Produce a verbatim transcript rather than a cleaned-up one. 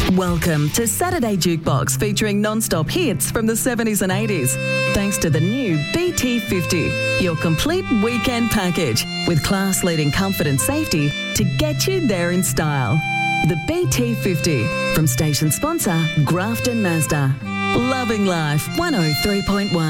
Welcome to Saturday Jukebox, featuring non-stop hits from the seventies and eighties. Thanks to the new B T fifty, your complete weekend package with class-leading comfort and safety to get you there in style. The B T fifty from station sponsor Grafton Mazda. Loving life one oh three point one.